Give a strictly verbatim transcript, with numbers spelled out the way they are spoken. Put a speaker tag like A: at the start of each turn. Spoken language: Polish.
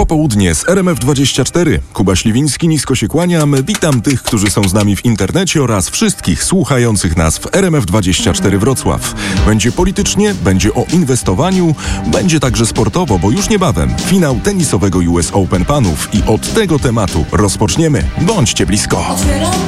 A: Popołudnie z R M F dwadzieścia cztery. Kuba Śliwiński, nisko się kłaniam. Witam tych, którzy są z nami w internecie oraz wszystkich słuchających nas w R M F dwadzieścia cztery Wrocław. Będzie politycznie, będzie o inwestowaniu, będzie także sportowo, bo już niebawem finał tenisowego U S Open Panów i od tego tematu rozpoczniemy. Bądźcie blisko.